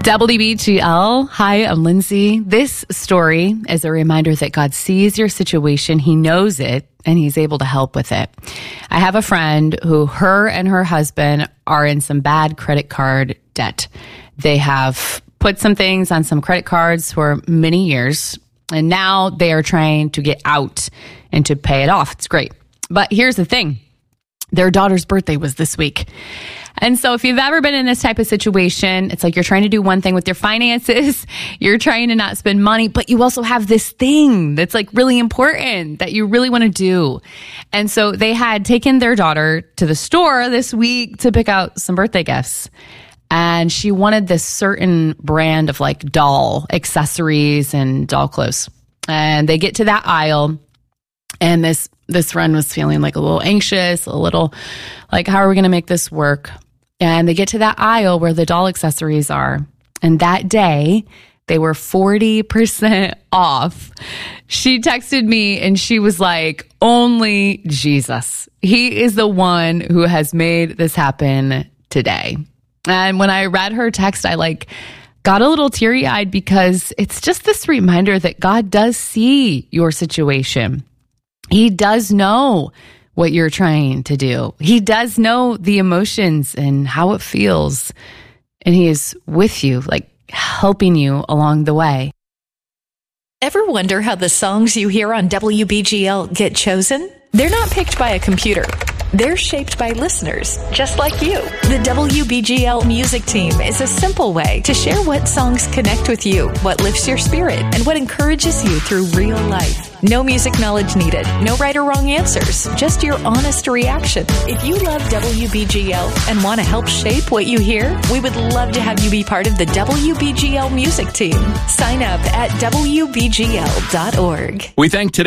WBGL. Hi, I'm Lindsay. This story is a reminder that God sees your situation, He knows it, and He's able to help with it. I have a friend who her and her husband are in some bad credit card debt. They have put some things on some credit cards for many years, and now they are trying to get out and to pay it off. It's great. But here's the thing. Their daughter's birthday was this week. And so if you've ever been in this type of situation, it's like you're trying to do one thing with your finances, you're trying to not spend money, but you also have this thing that's like really important that you really want to do. And so they had taken their daughter to the store this week to pick out some birthday gifts. And she wanted this certain brand of like doll accessories and doll clothes. And they get to that aisle, and this friend was feeling like a little anxious, a little like, how are we going to make this work? And they get to that aisle where the doll accessories are. And that day, they were 40% off. She texted me and she was like, only Jesus. He is the one who has made this happen today. And when I read her text, I got a little teary-eyed because it's just this reminder that God does see your situation. He does know what you're trying to do. He does know the emotions and how it feels. And He is with you, like helping you along the way. Ever wonder how the songs you hear on WBGL get chosen? They're not picked by a computer. They're shaped by listeners, just like you. The WBGL music team is a simple way to share what songs connect with you, what lifts your spirit, and what encourages you through real life. No music knowledge needed, no right or wrong answers, just your honest reaction. If you love WBGL and want to help shape what you hear, we would love to have you be part of the WBGL music team. Sign up at WBGL.org. We thank today.